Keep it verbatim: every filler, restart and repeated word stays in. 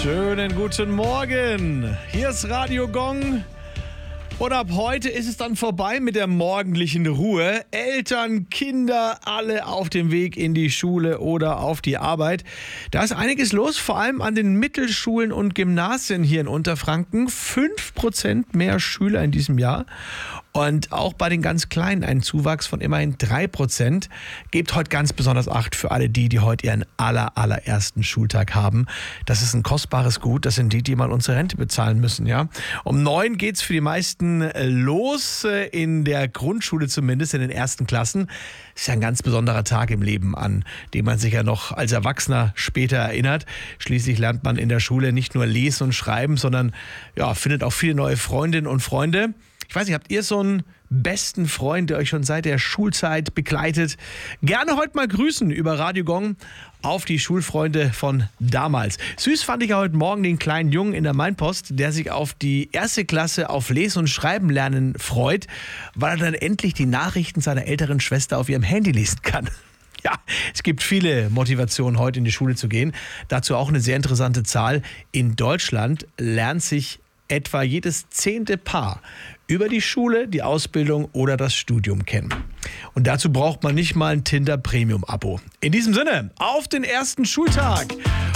Schönen guten Morgen. Hier ist Radio Gong. Und ab heute ist es dann vorbei mit der morgendlichen Ruhe. Eltern, Kinder, alle auf dem Weg in die Schule oder auf die Arbeit. Da ist einiges los, vor allem an den Mittelschulen und Gymnasien hier in Unterfranken. Fünf Prozent mehr Schüler in diesem Jahr. Und auch bei den ganz Kleinen ein Zuwachs von immerhin drei Prozent. Gebt heute ganz besonders Acht für alle die, die heute ihren aller, allerersten Schultag haben. Das ist ein kostbares Gut. Das sind die, die mal unsere Rente bezahlen müssen. Ja? Um neun geht's für die meisten los, in der Grundschule zumindest, in den ersten Klassen. Das ist ja ein ganz besonderer Tag im Leben, an den man sich ja noch als Erwachsener später erinnert. Schließlich lernt man in der Schule nicht nur lesen und schreiben, sondern ja, findet auch viele neue Freundinnen und Freunde. Ich weiß nicht, habt ihr so einen besten Freund, der euch schon seit der Schulzeit begleitet? Gerne heute mal grüßen über Radio Gong auf die Schulfreunde von damals. Süß fand ich ja heute Morgen den kleinen Jungen in der Mainpost, der sich auf die erste Klasse auf Lesen und Schreiben lernen freut, weil er dann endlich die Nachrichten seiner älteren Schwester auf ihrem Handy lesen kann. Ja, es gibt viele Motivationen, heute in die Schule zu gehen. Dazu auch eine sehr interessante Zahl. In Deutschland lernt sich etwa jedes zehnte Paar über die Schule, die Ausbildung oder das Studium kennen. Und dazu braucht man nicht mal ein Tinder Premium Abo. In diesem Sinne, auf den ersten Schultag